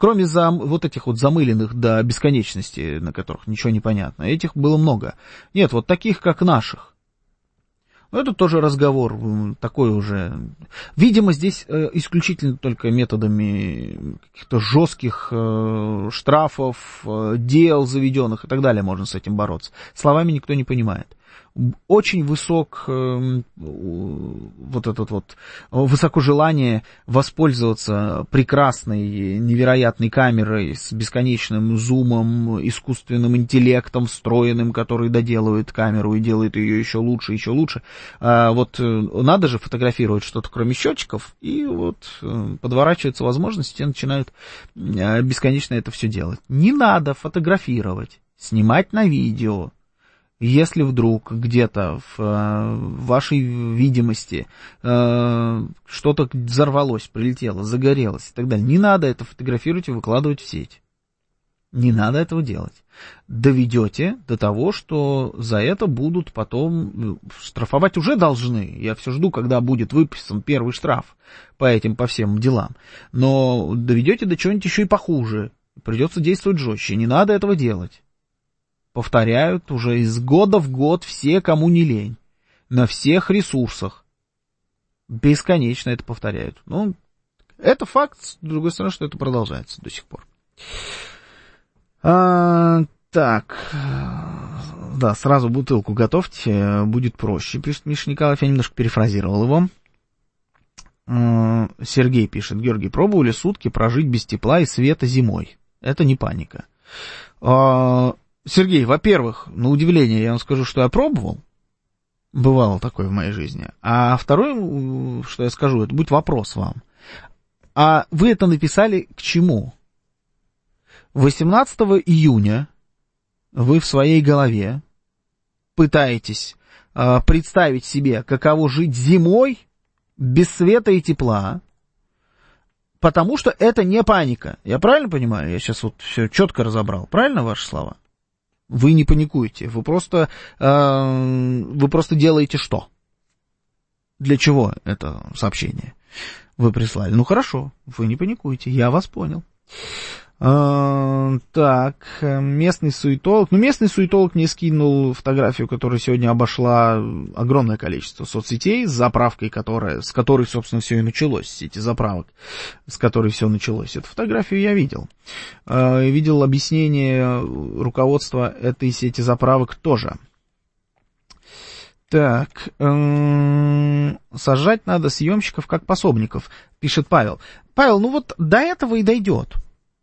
кроме вот этих вот замыленных до бесконечности, на которых ничего не понятно, этих было много. Нет, вот таких, как наших. Это тоже разговор такой уже. Видимо, здесь исключительно только методами каких-то жестких штрафов, дел заведенных и так далее можно с этим бороться. Словами никто не понимает. Очень высок высоко желание воспользоваться прекрасной, невероятной камерой с бесконечным зумом, искусственным интеллектом встроенным, который доделывает камеру и делает ее еще лучше, еще лучше. Надо же фотографировать что-то кроме счетчиков, и подворачиваются возможности, и начинают бесконечно это все делать. Не надо фотографировать, снимать на видео. Если вдруг где-то в вашей видимости что-то взорвалось, прилетело, загорелось и так далее, не надо это фотографировать и выкладывать в сеть. Не надо этого делать. Доведете до того, что за это будут потом штрафовать уже должны. Я все жду, когда будет выписан первый штраф по всем делам. Но доведете до чего-нибудь еще и похуже. Придется действовать жестче. Не надо этого делать. Повторяют уже из года в год все, кому не лень. На всех ресурсах. Бесконечно это повторяют. Это факт, с другой стороны, что это продолжается до сих пор. Сразу бутылку готовьте, будет проще, пишет Миша Николаев. Я немножко перефразировал его. Сергей пишет: Георгий, пробовали сутки прожить без тепла и света зимой? Это не паника. Сергей, во-первых, на удивление я вам скажу, что я пробовал. Бывало такое в моей жизни. А второе, что я скажу, это будет вопрос вам. А вы это написали к чему? 18 июня вы в своей голове пытаетесь представить себе, каково жить зимой без света и тепла, потому что это не паника. Я правильно понимаю? Я сейчас все четко разобрал. Правильно ваши слова? Вы не паникуете, вы просто делаете что? Для чего это сообщение вы прислали? Хорошо, вы не паникуете, я вас понял. Местный суетолог. Местный суетолог мне скинул фотографию, которая сегодня обошла огромное количество соцсетей, с заправкой, с которой, собственно, все и началось, сети заправок, с которой все началось. Эту фотографию я видел. Видел объяснение руководства этой сети заправок тоже. Сажать надо съемщиков как пособников, пишет Павел. Павел, до этого и дойдет.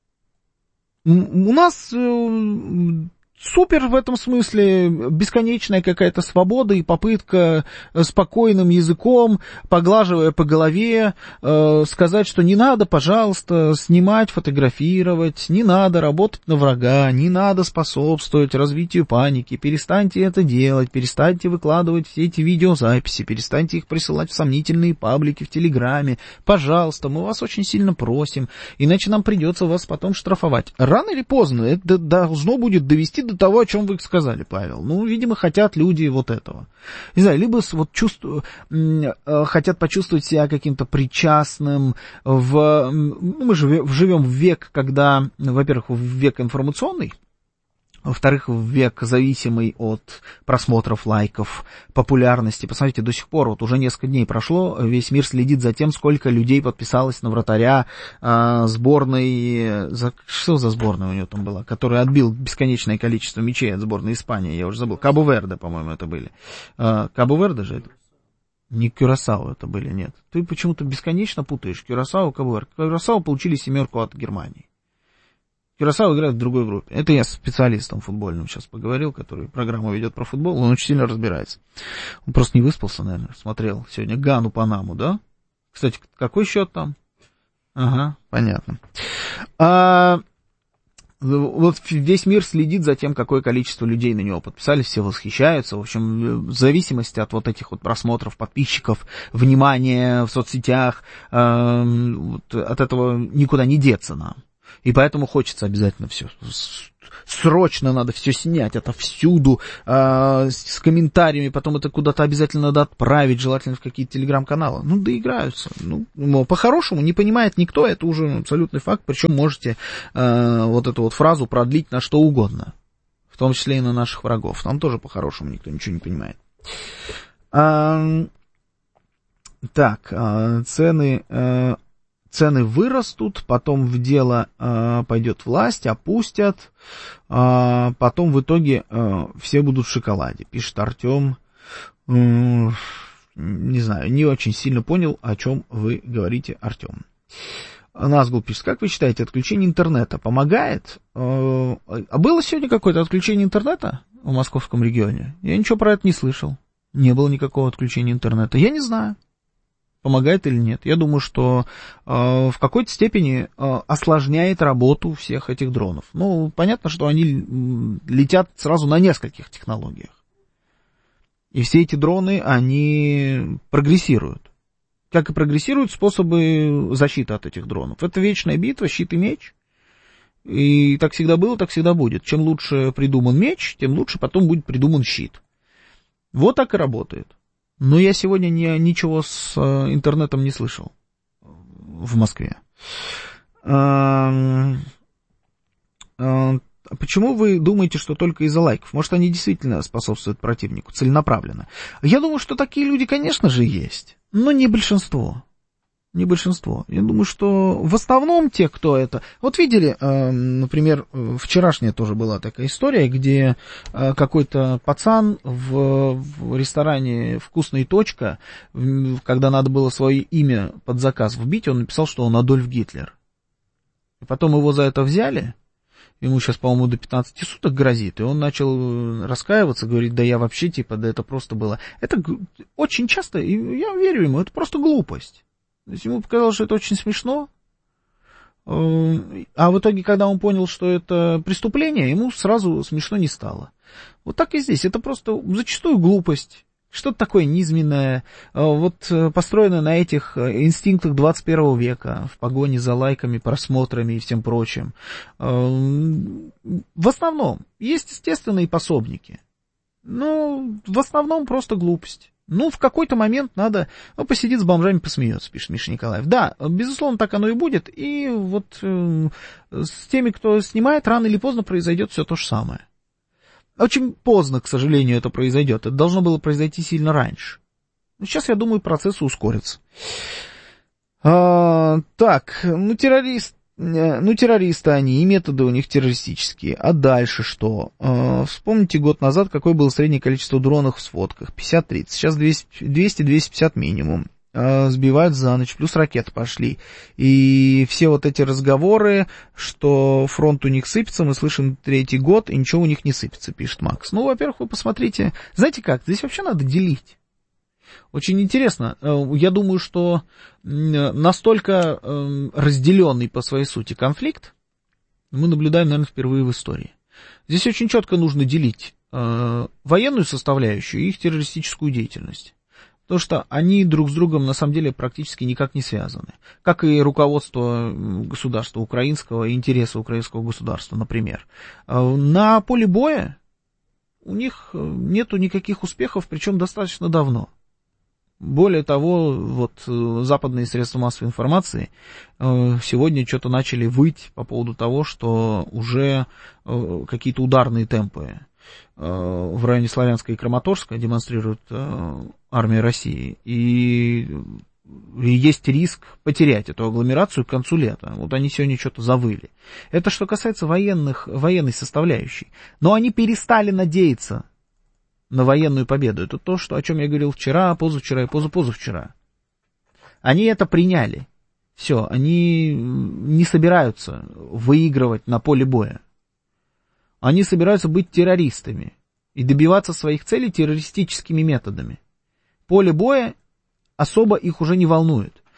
У нас супер в этом смысле бесконечная какая-то свобода и попытка спокойным языком, поглаживая по голове, сказать, что не надо, пожалуйста, снимать, фотографировать, не надо работать на врага, не надо способствовать развитию паники, перестаньте это делать, перестаньте выкладывать все эти видеозаписи, перестаньте их присылать в сомнительные паблики в Телеграме, пожалуйста, мы вас очень сильно просим, иначе нам придется вас потом штрафовать. Рано или поздно это должно будет довести до того, о чем вы сказали, Павел. Видимо, хотят люди этого. Не знаю, либо хотят почувствовать себя каким-то причастным. Мы живем в век, когда, во-первых, в век информационный, во-вторых, в век зависимый от просмотров, лайков, популярности. Посмотрите, до сих пор, уже несколько дней прошло, весь мир следит за тем, сколько людей подписалось на вратаря сборной... Что за сборная у него там была? Который отбил бесконечное количество мячей от сборной Испании, я уже забыл. Кабо-Верде, по-моему, это были. Кабо-Верде же это? Не Кюрасао это были, нет. Ты почему-то бесконечно путаешь Кюрасао и Кабо-Верде. Кюрасао получили 7 от Германии. Кюрасао играет в другой группе. Это я с специалистом футбольным сейчас поговорил, который программу ведет про футбол, он очень сильно разбирается. Он просто не выспался, наверное, смотрел сегодня Гану Панаму, да? Кстати, какой счет там? Ага, понятно. Весь мир следит за тем, какое количество людей на него подписались, все восхищаются. В общем, в зависимости от этих просмотров, подписчиков, внимания в соцсетях, от этого никуда не деться нам. И поэтому хочется обязательно все. Срочно надо все снять, это всюду, с комментариями, потом это куда-то обязательно надо отправить, желательно в какие-то телеграм-каналы. Ну, доиграются. Ну, по-хорошему не понимает никто, это уже абсолютный факт, причем можете вот эту вот фразу продлить на что угодно, в том числе и на наших врагов. Там тоже по-хорошему никто ничего не понимает. Так, цены вырастут, потом в дело пойдет власть, опустят, потом в итоге все будут в шоколаде, пишет Артем. Не знаю, не очень сильно понял, о чем вы говорите, Артем. Назгул пишет, как вы считаете, отключение интернета помогает? А было сегодня какое-то отключение интернета в московском регионе? Я ничего про это не слышал. Не было никакого отключения интернета. Я не знаю, помогает или нет. Я думаю, что в какой-то степени осложняет работу всех этих дронов. Ну, понятно, что они летят сразу на нескольких технологиях. И все эти дроны, они прогрессируют. Как и прогрессируют способы защиты от этих дронов. Это вечная битва, щит и меч. И так всегда было, так всегда будет. Чем лучше придуман меч, тем лучше потом будет придуман щит. Вот так и работает. Но я сегодня ничего с интернетом не слышал в Москве. Почему вы думаете, что только из-за лайков? Может, они действительно способствуют противнику целенаправленно? Я думаю, что такие люди, конечно же, есть, но не большинство. Не большинство. Я думаю, что в основном те, кто это... Вот видели, например, вчерашняя тоже была такая история, где какой-то пацан в ресторане «Вкусная точка», когда надо было свое имя под заказ вбить, он написал, что он Адольф Гитлер. И потом его за это взяли, ему сейчас, по-моему, до 15 суток грозит, и он начал раскаиваться, говорит, да я вообще, да это просто было... Это очень часто, и я верю ему, это просто глупость. То есть ему показалось, что это очень смешно, а в итоге, когда он понял, что это преступление, ему сразу смешно не стало. Вот так и здесь, это просто зачастую глупость, что-то такое низменное, вот построенное на этих инстинктах 21 века, в погоне за лайками, просмотрами и всем прочим. В основном, есть естественные пособники, но в основном просто глупость. Ну, в какой-то момент надо... Ну, посидит с бомжами, посмеется, пишет Миша Николаев. Да, безусловно, так оно и будет. И вот с теми, кто снимает, рано или поздно произойдет все то же самое. Очень поздно, к сожалению, это произойдет. Это должно было произойти сильно раньше. Но сейчас, я думаю, процессы ускорятся. Так, террористы они, и методы у них террористические. А дальше что? Вспомните год назад, какое было среднее количество дронов в сводках. 50-30. Сейчас 200-250 минимум. Сбивают за ночь, плюс ракеты пошли. И все вот эти разговоры, что фронт у них сыпется, мы слышим 3-й год, и ничего у них не сыпется, пишет Макс. Ну, во-первых, вы посмотрите. Знаете как? Здесь вообще надо делить. Очень интересно. Я думаю, что настолько разделенный по своей сути конфликт мы наблюдаем, наверное, впервые в истории. Здесь очень четко нужно делить военную составляющую и их террористическую деятельность. Потому что они друг с другом на самом деле практически никак не связаны. Как и руководство государства украинского и интересы украинского государства, например. На поле боя у них нету никаких успехов, причем достаточно давно. Более того, вот западные средства массовой информации сегодня что-то начали выть по поводу того, что уже какие-то ударные темпы в районе Славянска и Краматорска демонстрирует армия России. И есть риск потерять эту агломерацию к концу лета. Вот они сегодня что-то завыли. Это что касается военной составляющей. Но они перестали надеяться на военную победу. Это то, о чем я говорил вчера, позавчера и позапозавчера. Они это приняли. Все, они не собираются выигрывать на поле боя. Они собираются быть террористами и добиваться своих целей террористическими методами. Поле боя особо их уже не волнует.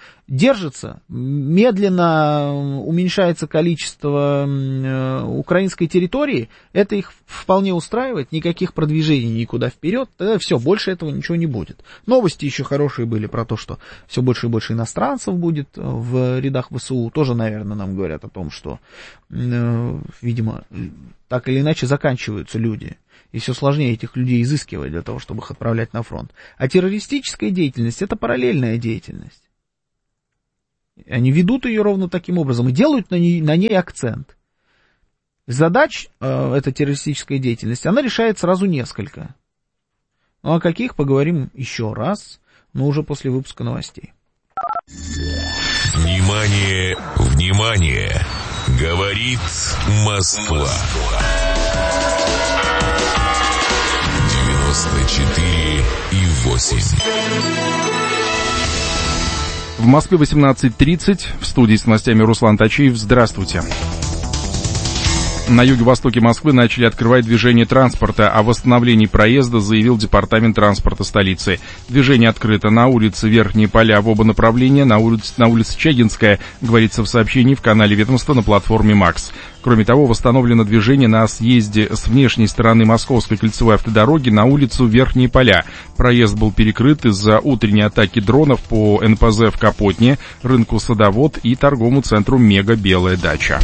держится, медленно уменьшается количество украинской территории, это их вполне устраивает, никаких продвижений никуда вперед, тогда все, больше этого ничего не будет. Новости еще хорошие были про то, что все больше и больше иностранцев будет в рядах ВСУ, тоже, наверное, нам говорят о том, что, видимо, так или иначе заканчиваются люди. И все сложнее этих людей изыскивать для того, чтобы их отправлять на фронт. А террористическая деятельность — это параллельная деятельность. Они ведут ее ровно таким образом и делают на ней акцент. Задач эта террористическая деятельность, она решает сразу несколько. Ну, о каких поговорим еще раз, но уже после выпуска новостей. Внимание, внимание! Говорит Москва. 94,8. В Москве 18:30. В студии с новостями Руслан Тачиев. Здравствуйте. На юго-востоке Москвы начали открывать движение транспорта. О восстановлении проезда заявил департамент транспорта столицы. Движение открыто на улице Верхние Поля в оба направления, на улице Чагинская, говорится в сообщении в канале ведомства на платформе МАКС. Кроме того, восстановлено движение на съезде с внешней стороны Московской кольцевой автодороги на улицу Верхние Поля. Проезд был перекрыт из-за утренней атаки дронов по НПЗ в Капотне, рынку Садовод и торговому центру Мега Белая Дача.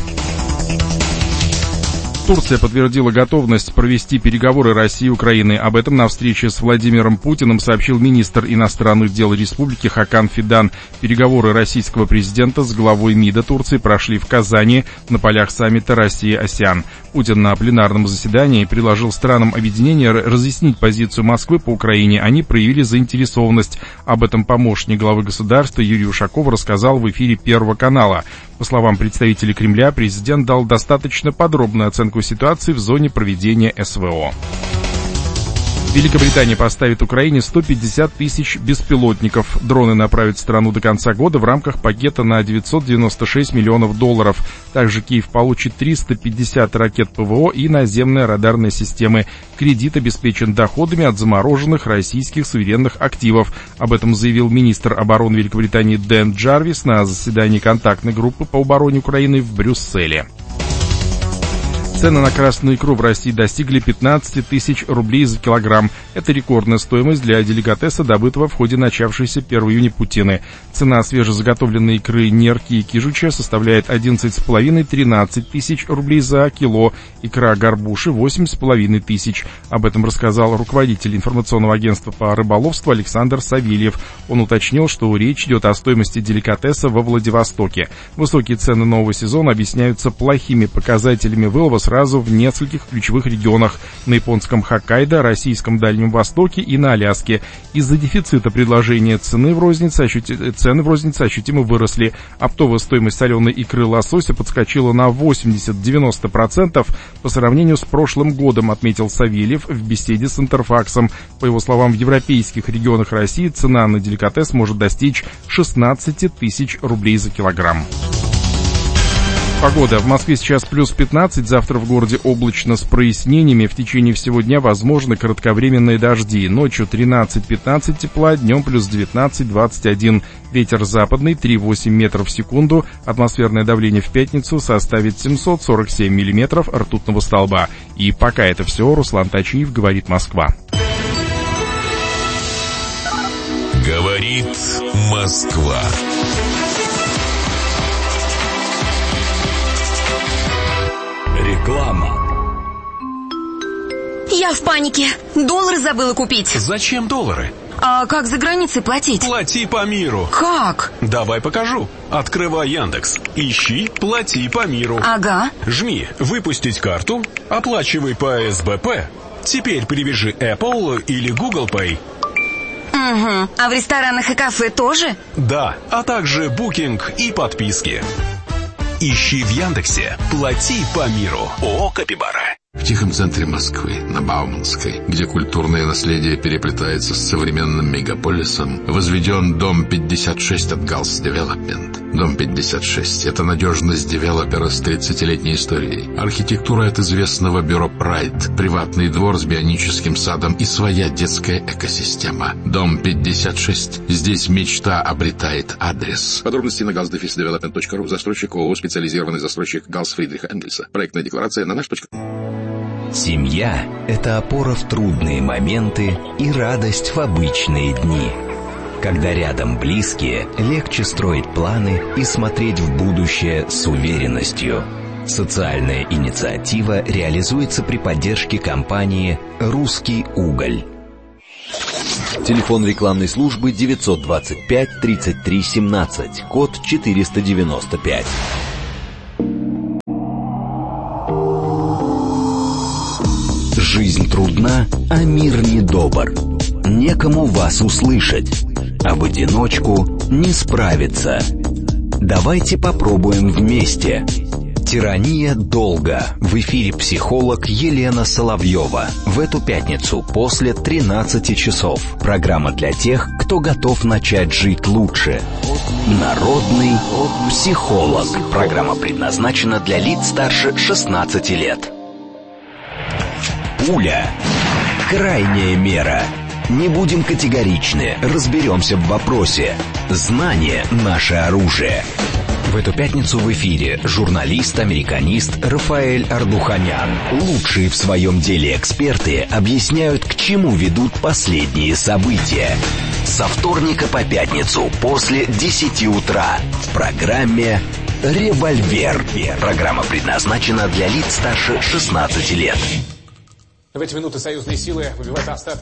Турция подтвердила готовность провести переговоры России и Украины. Об этом на встрече с Владимиром Путиным сообщил министр иностранных дел республики Хакан Фидан. Переговоры российского президента с главой МИДа Турции прошли в Казани на полях саммита Россия-АСЕАН. Путин на пленарном заседании предложил странам объединения разъяснить позицию Москвы по Украине. Они проявили заинтересованность. Об этом помощник главы государства Юрий Ушаков рассказал в эфире Первого канала. По словам представителей Кремля, президент дал достаточно подробную оценку ситуации в зоне проведения СВО. Великобритания поставит Украине 150 тысяч беспилотников. Дроны направят в страну до конца года в рамках пакета на $996 миллионов. Также Киев получит 350 ракет ПВО и наземные радарные системы. Кредит обеспечен доходами от замороженных российских суверенных активов. Об этом заявил министр обороны Великобритании Дэн Джарвис на заседании контактной группы по обороне Украины в Брюсселе. Цены на красную икру в России достигли 15 тысяч рублей за килограмм. Это рекордная стоимость для деликатеса, добытого в ходе начавшейся 1 июня путины. Цена свежезаготовленной икры нерки и кижуча составляет 11,5-13 тысяч рублей за кило. Икра горбуши 8,5 тысяч. Об этом рассказал руководитель информационного агентства по рыболовству Александр Савельев. Он уточнил, что речь идет о стоимости деликатеса во Владивостоке. Высокие цены нового сезона объясняются плохими показателями вылова сразу в нескольких ключевых регионах: на японском Хоккайдо, российском Дальнем Востоке и на Аляске. Из-за дефицита предложения цены в рознице ощутимо выросли. Оптовая стоимость соленой икры лосося подскочила на 80-90% по сравнению с прошлым годом, отметил Савельев в беседе с Интерфаксом. По его словам, в европейских регионах России цена на деликатес может достичь 16 тысяч рублей за килограмм. Погода. В Москве сейчас плюс 15, завтра в городе облачно с прояснениями. В течение всего дня возможны кратковременные дожди. Ночью 13-15 тепла, днем плюс 19-21. Ветер западный 3,8 метров в секунду. Атмосферное давление в пятницу составит 747 миллиметров ртутного столба. И пока это все. Руслан Тачиев, говорит Москва. Говорит Москва. Реклама. Я в панике. Доллары забыла купить. Зачем доллары? А как за границей платить? Плати по миру. Как? Давай покажу. Открывай Яндекс. Ищи «Плати по миру». Ага. Жми «Выпустить карту». Оплачивай по СБП. Теперь привяжи Apple или Google Pay. Угу. А в ресторанах и кафе тоже? Да, а также букинг и подписки. Ищи в Яндексе «Плати по миру». ООО «Капибара». В тихом центре Москвы, на Бауманской, где культурное наследие переплетается с современным мегаполисом, возведен дом 56 от Gulf Development. Дом 56 — это надежность девелопера с 30-летней историей. Архитектура от известного бюро Pride, приватный двор с бионическим садом и своя детская экосистема. Дом 56. Здесь мечта обретает адрес. Подробности на gulfdevelopment.ru. Застройщик ООО «Специализированный застройщик Галс Фридриха Энгельса». Проектная декларация на наш. Семья – это опора в трудные моменты и радость в обычные дни. Когда рядом близкие, легче строить планы и смотреть в будущее с уверенностью. Социальная инициатива реализуется при поддержке компании «Русский уголь». Телефон рекламной службы 925 33 17, код 495. Жизнь трудна, а мир недобр. Некому вас услышать, а в одиночку не справиться. Давайте попробуем вместе. «Тирания долго». В эфире психолог Елена Соловьева. В эту пятницу после 13 часов. Программа для тех, кто готов начать жить лучше. Народный психолог. Программа предназначена для лиц старше 16 лет. Пуля. Крайняя мера. Не будем категоричны, разберемся в вопросе. Знание – наше оружие. В эту пятницу в эфире журналист-американист Рафаэль Ардуханян. Лучшие в своем деле эксперты объясняют, к чему ведут последние события. Со вторника по пятницу после 10 утра в программе «Револьвер». Программа предназначена для лиц старше 16 лет. В эти минуты союзные силы выбивают остатки